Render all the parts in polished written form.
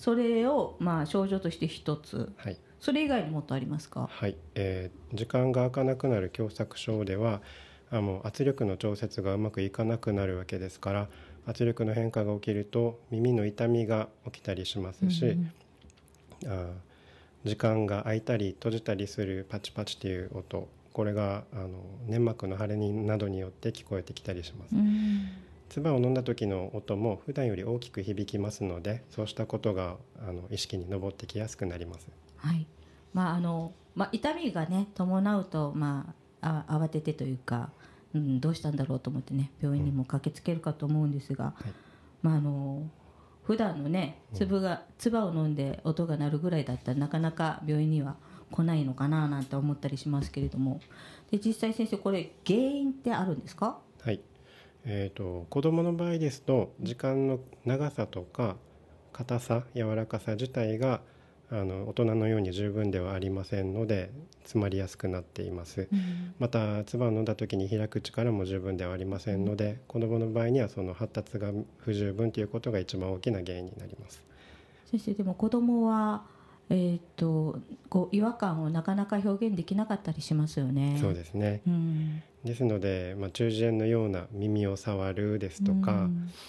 それを症状として一つ、 はい、 それ以外にもっとありますか？ はい、時間が空かなくなる狭窄症ではもう圧力の調節がうまくいかなくなるわけですから、圧力の変化が起きると耳の痛みが起きたりしますし、時間が空いたり閉じたりするパチパチという音、これが粘膜の腫れなどによって聞こえてきたりします。唾を飲んだ時の音も普段より大きく響きますので、そうしたことが意識に上ってきやすくなります。 はい。痛みがね伴うと、慌ててというか、どうしたんだろうと思ってね、病院にも駆けつけるかと思うんですが、普段のね唾を飲んで音が鳴るぐらいだったらなかなか病院には来ないのかななんて思ったりしますけれども、で実際先生、これ原因ってあるんですか？ はい、子どもの場合ですと、時間の長さとか硬さ、柔らかさ自体が大人のように十分ではありませんので、詰まりやすくなっています。また唾を飲んだ時に開く力も十分ではありませんので、子どもの場合にはその発達が不十分ということが一番大きな原因になります。 先生、でも子どもは違和感をなかなか表現できなかったりしますよね。 そうですね、ですので、中耳炎のような耳を触るですとか、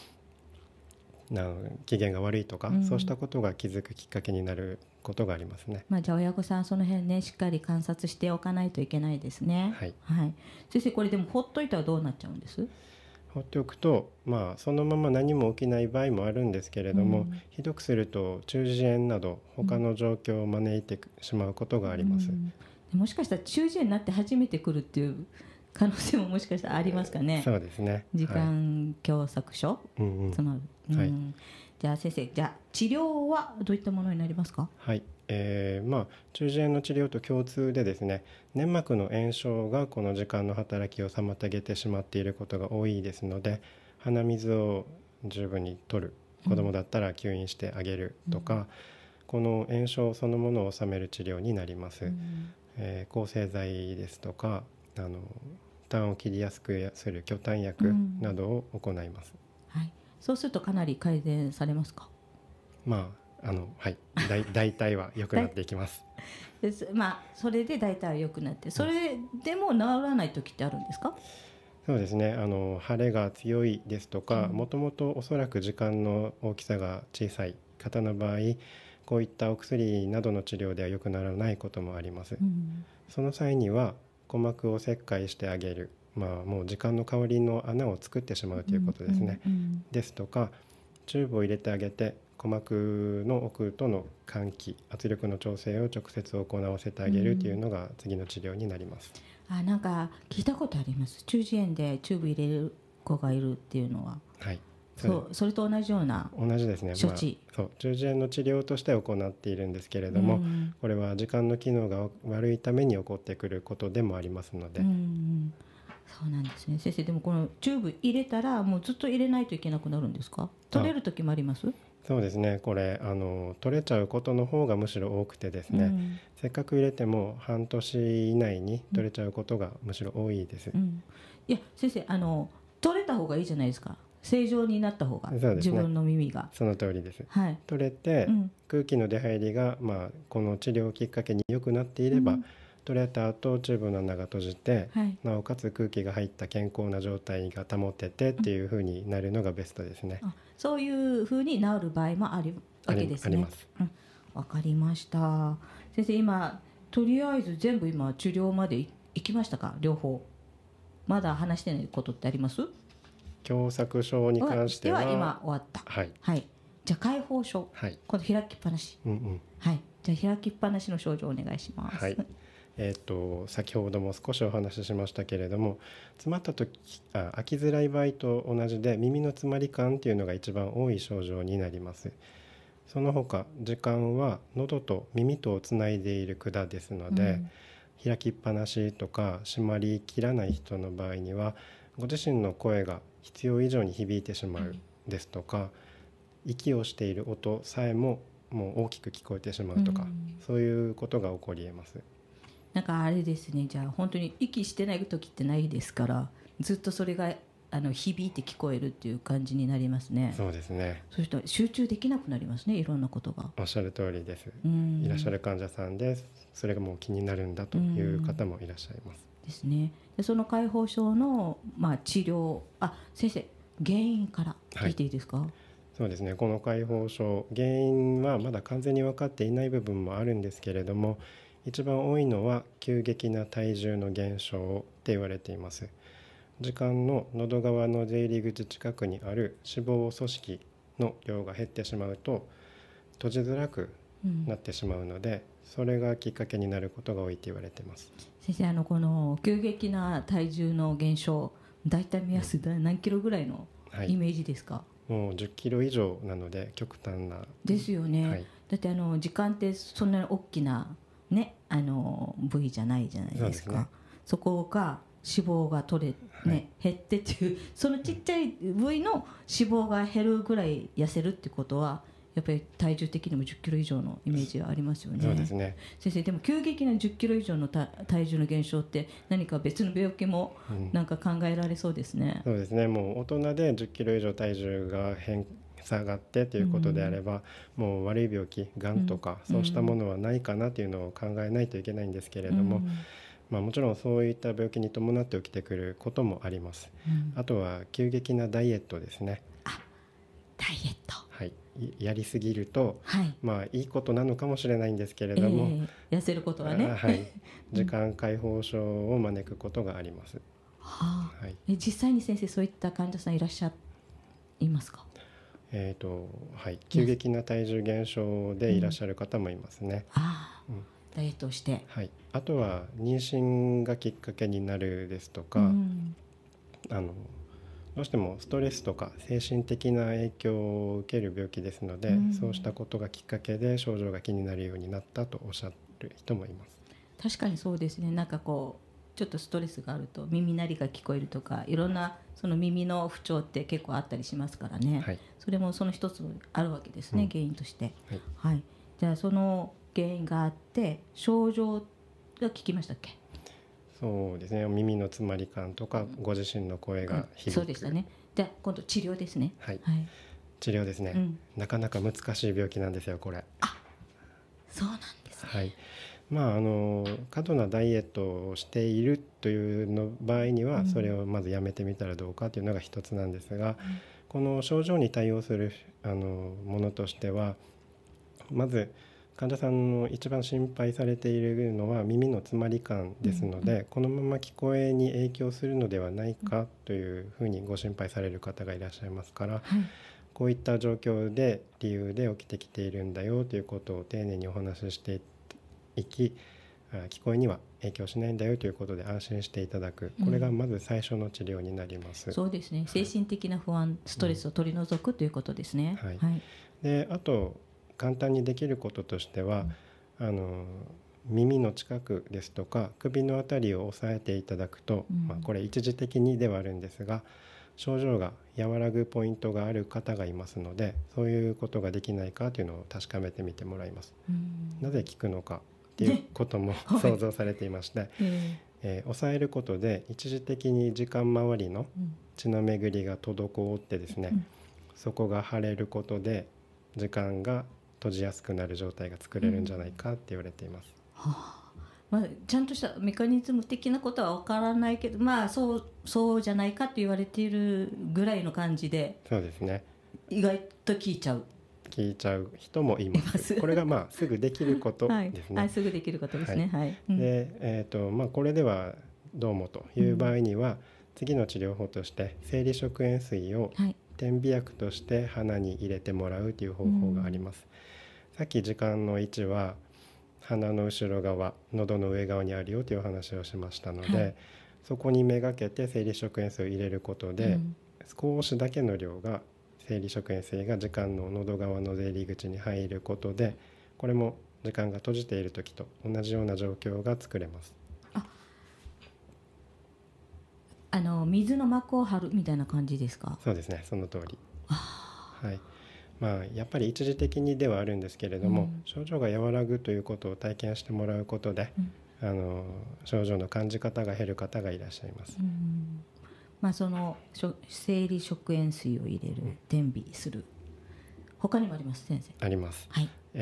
機嫌が悪いとか、そうしたことが気づくきっかけになることがありますね。 じゃあ親御さんその辺ねしっかり観察しておかないといけないですね。 はい、 先生、これでもほっといたらどうなっちゃうんです？ 放っておくと、そのまま何も起きない場合もあるんですけれども、ひどくすると中耳炎など他の状況を招いてしまうことがあります。 もしかしたら中耳炎になって初めて来るっていう可能性ももしかしたらありますかね。 そうですね、 時間狭窄症、つまる、じゃあ先生、治療はどういったものになりますか？ はい、中耳炎の治療と共通でですね、粘膜の炎症がこの時間の働きを妨げてしまっていることが多いですので、鼻水を十分に取る、子どもだったら吸引してあげるとか、この炎症そのものを治める治療になります。抗生剤ですとか負担を切りやすくする去痰薬などを行います。 そうするとかなり改善されますか？ 大体は良くなっていきますです、それで大体は良くなって、それでも治らない時ってあるんですか？ そうですね、腫れが強いですとか、もともとおそらく時間の大きさが小さい方の場合、こういったお薬などの治療では良くならないこともあります。その際には鼓膜を切開してあげる、もう時間の代わりの穴を作ってしまうということですね、ですとか、チューブを入れてあげて鼓膜の奥との換気、圧力の調整を直接行わせてあげるというのが次の治療になります。 なんか聞いたことあります。中耳炎でチューブ入れる子がいるっていうのは。それと同じような同じですね。 処置、 中耳炎の治療として行っているんですけれども、これは時間の機能が悪いために起こってくることでもありますので。 そうなんですね。先生、でもこのチューブ入れたらもうずっと入れないといけなくなるんですか？取れる時もあります？ そうですね、これ取れちゃうことの方がむしろ多くてですね、せっかく入れても半年以内に取れちゃうことがむしろ多いです。 いや先生、取れた方がいいじゃないですか。正常になった方が、自分の耳が。 その通りです。取れて、空気の出入りが、この治療をきっかけに良くなっていれば、取れた後チューブの穴が閉じて、なおかつ空気が入った健康な状態が保ててっていう風になるのがベストですね。 そういう風に治る場合もあるわけですね。 あります。 わかりました。先生、今とりあえず全部今治療まで行きましたか？両方まだ話してないことってあります？ 狭窄症に関しては今終わった。じゃあ開放症、今度開きっぱなし。じゃあ開きっぱなしの症状をお願いします。 先ほども少しお話ししましたけれども、詰まった時開きづらい場合と同じで、耳の詰まり感というのが一番多い症状になります。その他時間は喉と耳とをつないでいる管ですので、開きっぱなしとか閉まりきらない人の場合には、ご自身の声が必要以上に響いてしまうですとか、息をしている音さえももう大きく聞こえてしまうとか、そういうことが起こり得ます。 なんかあれですね、じゃあ本当に息してない時ってないですから、ずっとそれが響いて聞こえるっていう感じになりますね。 そうですね。 そうしたら集中できなくなりますね、いろんなことが。 おっしゃる通りです。 うんいらっしゃる患者さんでそれがもう気になるんだという方もいらっしゃいます。 ですね。でその解放症の、治療、先生、原因から聞いていいですか？ そうですね。この解放症、原因はまだ完全に分かっていない部分もあるんですけれども、一番多いのは急激な体重の減少って言われています。耳管の喉側の出入り口近くにある脂肪組織の量が減ってしまうと閉じづらくなってしまうので、それがきっかけになることが多いと言われています。 先生、この急激な体重の減少、だいたい目安何キロぐらいのイメージですか？ もう10キロ以上なので極端なですよね。だって時間ってそんなに大きなね部位じゃないじゃないですか。 そうですね。 そこが脂肪が取れ、減ってっていう、そのちっちゃい部位の脂肪が減るぐらい痩せるってことは、やっぱり体重的にも10キロ以上のイメージがありますよね。 そうですね。 先生、でも急激な10キロ以上の体重の減少って何か別の病気もなんか考えられそうですね。 そうですね。もう大人で10キロ以上体重が下がってということであれば、もう悪い病気、がんとか、そうしたものはないかなというのを考えないといけないんですけれども、もちろんそういった病気に伴って起きてくることもあります。あとは急激なダイエットですね。 ダイエット、 はい、やりすぎると、いいことなのかもしれないんですけれども、 痩せることはね、 時間解放症を招くことがあります。 実際に先生、そういった患者さんいらっしゃいますか？ 急激な体重減少でいらっしゃる方もいますね。 ダイエットをして、 あとは妊娠がきっかけになるですとか、どうしてもストレスとか精神的な影響を受ける病気ですので、そうしたことがきっかけで症状が気になるようになったとおっしゃる人もいます。 確かにそうですね。なんかこうちょっとストレスがあると耳鳴りが聞こえるとか、いろんなその耳の不調って結構あったりしますからね、それもその一つあるわけですね、原因として。じゃあその原因があって症状が聞きましたっけ？ そうですね。耳の詰まり感とか、ご自身の声が響く、 そうでしたね。じゃあ今度治療ですね。 治療ですね、なかなか難しい病気なんですよ、これ。 そうなんですね。 過度なダイエットをしているというの場合には、それをまずやめてみたらどうかというのが一つなんですが、この症状に対応するものとしては、まず患者さんの一番心配されているのは耳の詰まり感ですので、このまま聞こえに影響するのではないかというふうにご心配される方がいらっしゃいますから、こういった状況で理由で起きてきているんだよということを丁寧にお話ししていき、聞こえには影響しないんだよということで安心していただく、これがまず最初の治療になります。 そうですね。精神的な不安、ストレスを取り除くということですね。 で、あと簡単にできることとしては、耳の近くですとか首のあたりを押さえていただくと、これ一時的にではあるんですが、症状が和らぐポイントがある方がいますので、そういうことができないかというのを確かめてみてもらいます。なぜ効くのかっていうことも想像されていまして、押さえることで一時的に耳管周りの血の巡りが滞ってですね、そこが腫れることで耳管が閉じやすくなる状態が作れるんじゃないかって言われています。 ちゃんとしたメカニズム的なことは分からないけど、そうじゃないかって言われているぐらいの感じで、 そうですね、 意外と効いちゃう人もいます。これがすぐできることですね。 すぐできることですね。 で、これではどうもという場合には、次の治療法として生理食塩水を点鼻薬として鼻に入れてもらうという方法があります。さっき耳管の位置は鼻の後ろ側、喉の上側にあるよというお話をしましたので、そこにめがけて生理食塩水を入れることで、少しだけの量が生理食塩水が耳管の喉側の出入り口に入ることで、これも耳管が閉じている時と同じような状況が作れます。 水の膜を張るみたいな感じですか？ そうですね、その通り。やっぱり一時的にではあるんですけれども、症状が和らぐということを体験してもらうことで、症状の感じ方が減る方がいらっしゃいます。 その生理食塩水を入れる、点鼻する、他にもあります先生？ あります。 はい。